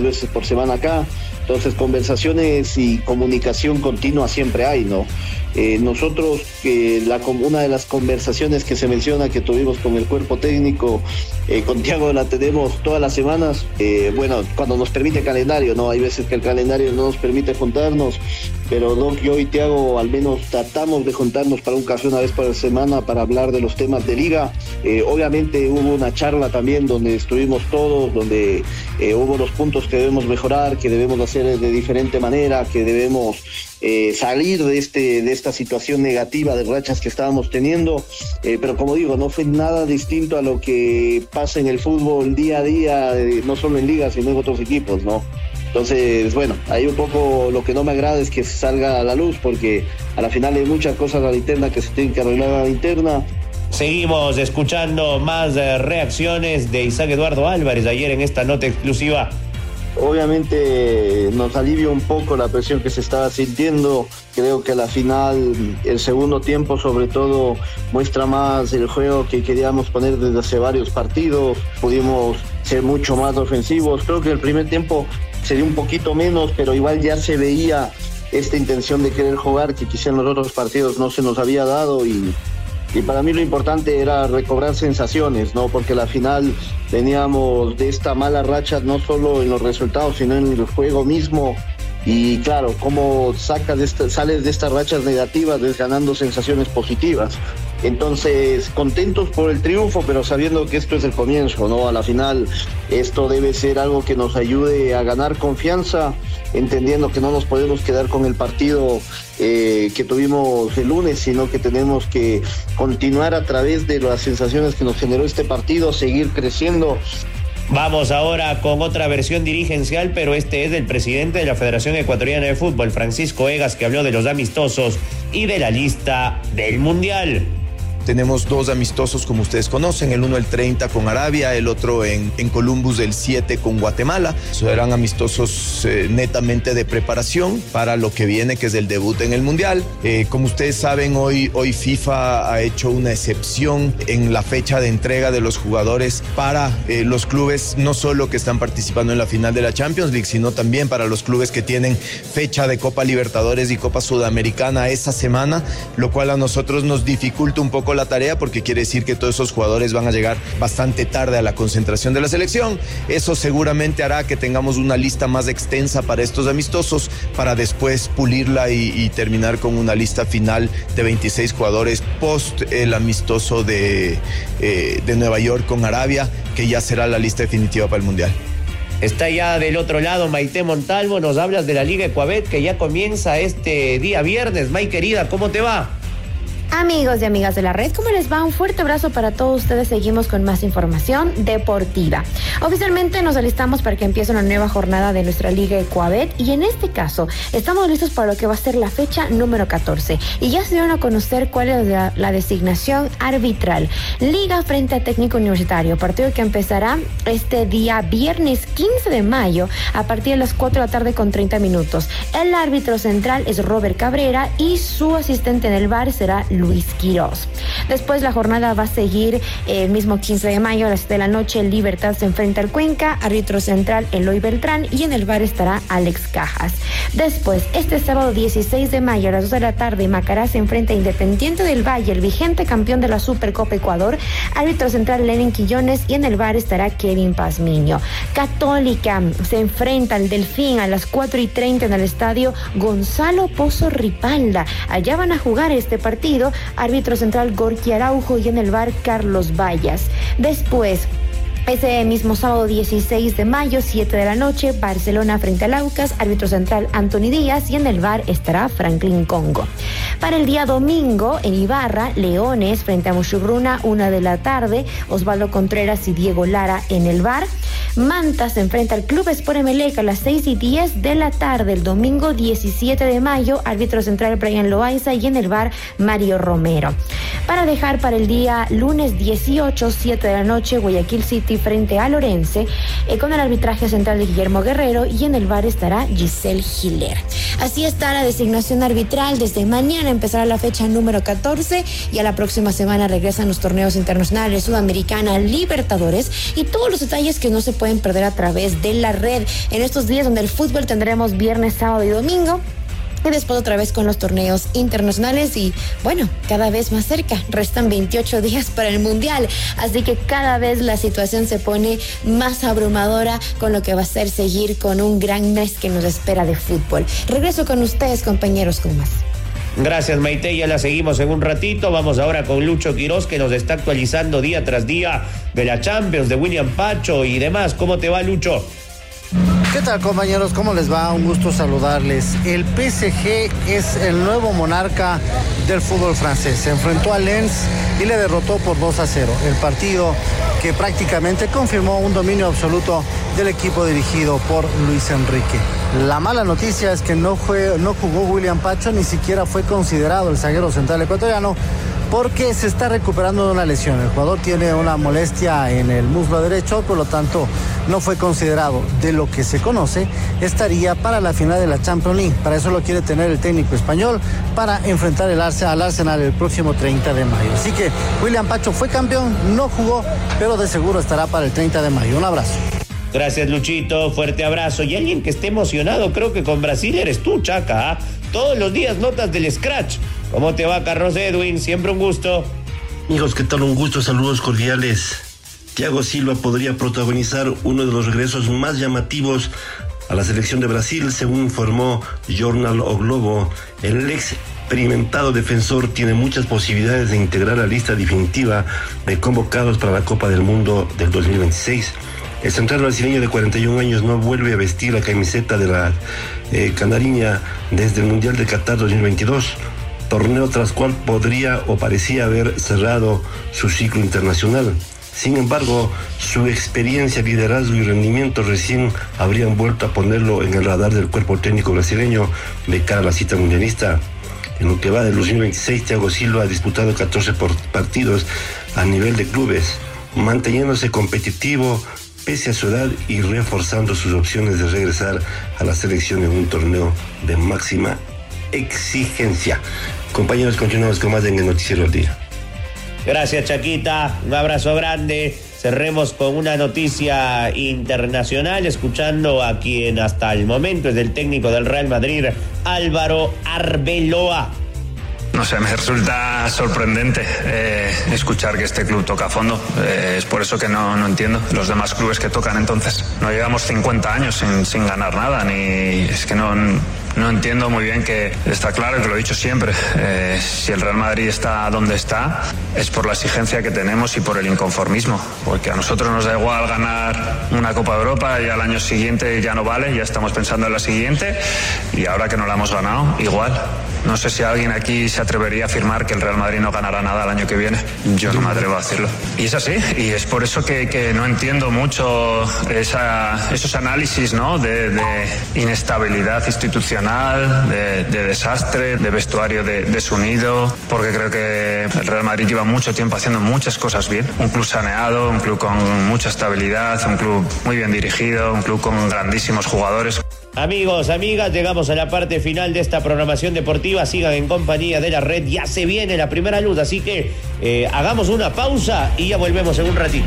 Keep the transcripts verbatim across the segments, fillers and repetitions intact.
tres veces por semana acá. Entonces, conversaciones y comunicación continua siempre hay, ¿no? Eh, nosotros, eh, la, una de las conversaciones que se menciona que tuvimos con el cuerpo técnico, eh, con Thiago la tenemos todas las semanas, eh, bueno, cuando nos permite el calendario, ¿no? Hay veces que el calendario no nos permite juntarnos, pero Doc, yo y Thiago al menos tratamos de juntarnos para un café una vez por semana para hablar de los temas de liga. Eh, obviamente hubo una charla también donde estuvimos todos, donde eh, hubo los puntos que debemos mejorar, que debemos hacer de diferente manera, que debemos eh, salir de, este, de esta situación negativa de rachas que estábamos teniendo, eh, pero como digo, no fue nada distinto a lo que pasa en el fútbol día a día, eh, no solo en ligas, sino en otros equipos, ¿no? Entonces, bueno, ahí un poco lo que no me agrada es que salga a la luz, porque a la final hay muchas cosas a la interna que se tienen que arreglar a la interna. Seguimos escuchando más eh, reacciones de Isaac Eduardo Álvarez ayer en esta nota exclusiva. Obviamente nos alivia un poco la presión que se estaba sintiendo. Creo que a la final, el segundo tiempo sobre todo, muestra más el juego que queríamos poner desde hace varios partidos. Pudimos ser mucho más ofensivos. Creo que el primer tiempo se dio un poquito menos, pero igual ya se veía esta intención de querer jugar que quizá en los otros partidos no se nos había dado, y Y para mí lo importante era recobrar sensaciones, ¿no? Porque al final veníamos de esta mala racha no solo en los resultados, sino en el juego mismo. Y claro, cómo sacas de esta, sales de estas rachas negativas ganando sensaciones positivas. Entonces, contentos por el triunfo, pero sabiendo que esto es el comienzo, ¿no? A la final, esto debe ser algo que nos ayude a ganar confianza, entendiendo que no nos podemos quedar con el partido eh, que tuvimos el lunes, sino que tenemos que continuar a través de las sensaciones que nos generó este partido, seguir creciendo. Vamos ahora con otra versión dirigencial, pero este es del presidente de la Federación Ecuatoriana de Fútbol, Francisco Egas, que habló de los amistosos y de la lista del Mundial. Tenemos dos amistosos, como ustedes conocen, el uno el treinta con Arabia, el otro en, en Columbus el siete con Guatemala. Serán amistosos eh, netamente de preparación para lo que viene, que es el debut en el Mundial. Eh, como ustedes saben, hoy, hoy FIFA ha hecho una excepción en la fecha de entrega de los jugadores para eh, los clubes, no solo que están participando en la final de la Champions League, sino también para los clubes que tienen fecha de Copa Libertadores y Copa Sudamericana esa semana, lo cual a nosotros nos dificulta un poco la tarea, porque quiere decir que todos esos jugadores van a llegar bastante tarde a la concentración de la selección. Eso seguramente hará que tengamos una lista más extensa para estos amistosos, para después pulirla y, y terminar con una lista final de veintiséis jugadores post el amistoso de, eh, de Nueva York con Arabia, que ya será la lista definitiva para el Mundial. Está ya del otro lado Maite Montalvo, nos hablas de la Liga Ecuabet que ya comienza este día viernes. May, querida, ¿cómo te va? Amigos y amigas de la red, ¿cómo les va? Un fuerte abrazo para todos ustedes. Seguimos con más información deportiva. Oficialmente nos alistamos para que empiece una nueva jornada de nuestra Liga Ecuabet, y en este caso estamos listos para lo que va a ser la fecha número catorce, y ya se dieron a conocer cuál es la, la designación arbitral. Liga frente a Técnico Universitario, partido que empezará este día viernes quince de mayo a partir de las cuatro de la tarde con treinta minutos. El árbitro central es Robert Cabrera y su asistente en el V A R será Luis Quiroz. Después la jornada va a seguir el mismo quince de mayo a las siete de la noche. Libertad se enfrenta al Cuenca, árbitro central Eloy Beltrán, y en el V A R estará Alex Cajas. Después, este sábado dieciséis de mayo a las dos de la tarde, Macará se enfrenta a Independiente del Valle, el vigente campeón de la Supercopa Ecuador, árbitro central Lenin Quillones, y en el V A R estará Kevin Pazmiño. Católica se enfrenta al Delfín a las cuatro y treinta en el estadio Gonzalo Pozo Ripalda. Allá van a jugar este partido árbitro central Gorky Araujo, y en el V A R Carlos Vallas. Después, ese mismo sábado dieciséis de mayo, siete de la noche, Barcelona frente al Aucas, árbitro central Anthony Díaz, y en el V A R estará Franklin Congo. Para el día domingo, en Ibarra, Leones frente a Mushurruna, una de la tarde, Osvaldo Contreras y Diego Lara en el V A R. Manta se enfrenta al Club Sport Emelec a las seis y diez de la tarde, el domingo diecisiete de mayo, árbitro central Brian Loaiza, y en el V A R Mario Romero. Para dejar para el día lunes dieciocho, siete de la noche, Guayaquil City frente a Lorense, eh, con el arbitraje central de Guillermo Guerrero, y en el V A R estará Giselle Hiller. Así está la designación arbitral. Desde mañana empezará la fecha número catorce y a la próxima semana regresan los torneos internacionales, Sudamericana, Libertadores y todos los detalles que no se pueden perder a través de la red. En estos días donde el fútbol tendremos viernes, sábado y domingo. Y después otra vez con los torneos internacionales y bueno, cada vez más cerca, restan veintiocho días para el Mundial, así que cada vez la situación se pone más abrumadora con lo que va a ser seguir con un gran mes que nos espera de fútbol. Regreso con ustedes, compañeros, con más. Gracias, Maite, ya la seguimos en un ratito. Vamos ahora con Lucho Quiroz, que nos está actualizando día tras día de la Champions, de William Pacho y demás. ¿Cómo te va, Lucho? ¿Qué tal, compañeros? ¿Cómo les va? Un gusto saludarles. El P S G es el nuevo monarca del fútbol francés. Se enfrentó a Lens y le derrotó por dos a cero. El partido que prácticamente confirmó un dominio absoluto del equipo dirigido por Luis Enrique. La mala noticia es que no, fue, no jugó William Pacho, ni siquiera fue considerado el zaguero central ecuatoriano, porque se está recuperando de una lesión. El jugador tiene una molestia en el muslo derecho, por lo tanto no fue considerado. De lo que se conoce, estaría para la final de la Champions League. Para eso lo quiere tener el técnico español, para enfrentar el Arsenal, al Arsenal el próximo treinta de mayo. Así que William Pacho fue campeón, no jugó, pero de seguro estará para el treinta de mayo. Un abrazo. Gracias, Luchito, fuerte abrazo. Y alguien que esté emocionado, creo que con Brasil eres tú, Chaca, ¿eh? Todos los días notas del Scratch. ¿Cómo te va, Carlos Edwin? Siempre un gusto. Amigos, ¿qué tal? Un gusto, saludos cordiales. Thiago Silva podría protagonizar uno de los regresos más llamativos a la selección de Brasil, según informó Jornal O Globo. El experimentado defensor tiene muchas posibilidades de integrar la lista definitiva de convocados para la Copa del Mundo del dos mil veintiséis. El central brasileño de cuarenta y un años no vuelve a vestir la camiseta de la eh, canariña desde el Mundial de Qatar dos mil veintidós, torneo tras cual podría o parecía haber cerrado su ciclo internacional. Sin embargo, su experiencia, liderazgo y rendimiento recién habrían vuelto a ponerlo en el radar del cuerpo técnico brasileño de cara a la cita mundialista. En lo que va del dos mil veintiséis, Thiago Silva ha disputado catorce partidos a nivel de clubes, manteniéndose competitivo pese a su edad y reforzando sus opciones de regresar a la selección en un torneo de máxima exigencia. Compañeros, continuamos con más en el Noticiero al Día. Gracias, Chaquita, un abrazo grande. Cerremos con una noticia internacional, escuchando a quien hasta el momento es el técnico del Real Madrid, Álvaro Arbeloa. No sé, me resulta sorprendente eh, escuchar que este club toca a fondo. Eh, es por eso que no, no entiendo los demás clubes que tocan entonces. No llevamos cincuenta años sin, sin ganar nada, ni es que no... No entiendo muy bien, que está claro que lo he dicho siempre, eh, si el Real Madrid está donde está es por la exigencia que tenemos y por el inconformismo, porque a nosotros nos da igual ganar una Copa de Europa y al año siguiente ya no vale, ya estamos pensando en la siguiente y ahora que no la hemos ganado, igual. No sé si alguien aquí se atrevería a afirmar que el Real Madrid no ganará nada el año que viene. Yo no me atrevo a decirlo. Y es así, y es por eso que, que no entiendo mucho esa, esos análisis, ¿no?, de, de inestabilidad institucional, de, de desastre, de vestuario de, desunido, porque creo que el Real Madrid lleva mucho tiempo haciendo muchas cosas bien. Un club saneado, un club con mucha estabilidad, un club muy bien dirigido, un club con grandísimos jugadores. Amigos, amigas, llegamos a la parte final de esta programación deportiva. Sigan en compañía de la red. Ya se viene la primera luz, así que eh, hagamos una pausa y ya volvemos en un ratito.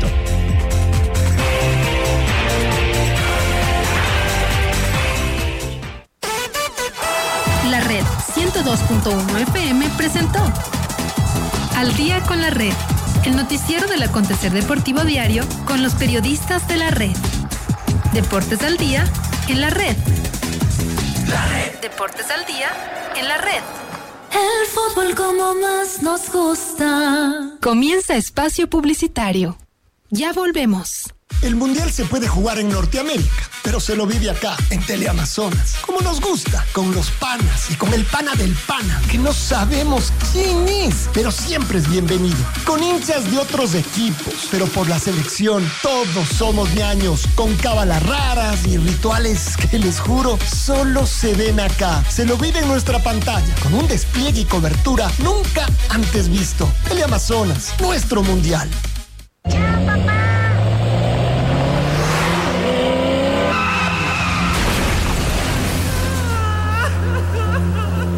La Red ciento dos punto uno F M presentó Al Día con la Red, el noticiero del acontecer deportivo diario con los periodistas de la red. Deportes al día en la red. La red. Deportes al día en la red. El fútbol como más nos gusta. Comienza espacio publicitario. Ya volvemos. El Mundial se puede jugar en Norteamérica, pero se lo vive acá, en Teleamazonas, como nos gusta, con los panas y con el pana del pana, que no sabemos quién es, pero siempre es bienvenido. Con hinchas de otros equipos, pero por la selección, todos somos ñaños, con cábalas raras y rituales que les juro, solo se ven acá. Se lo vive en nuestra pantalla, con un despliegue y cobertura nunca antes visto. Teleamazonas, nuestro Mundial. ¡Chao, papá!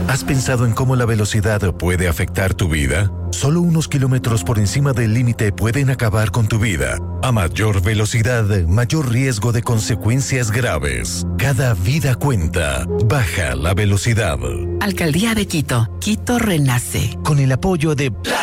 ¿Has pensado en cómo la velocidad puede afectar tu vida? Solo unos kilómetros por encima del límite pueden acabar con tu vida. A mayor velocidad, mayor riesgo de consecuencias graves. Cada vida cuenta. Baja la velocidad. Alcaldía de Quito. Quito renace. Con el apoyo de...